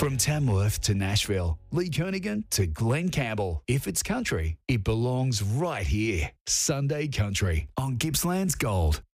From Tamworth to Nashville, Lee Kernaghan to Glen Campbell. If it's country, it belongs right here. Sunday Country on Gippsland's Gold.